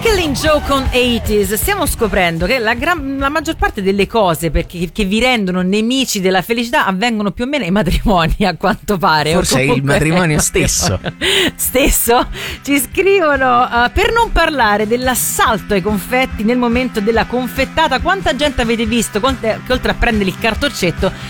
Killing Joke con 80s. Stiamo scoprendo che la maggior parte delle cose che vi rendono nemici della felicità avvengono più o meno ai matrimoni, a quanto pare. Forse è il matrimonio stesso. Ci scrivono per non parlare dell'assalto ai confetti nel momento della confettata. Quanta gente avete visto che oltre a prendere il cartoccetto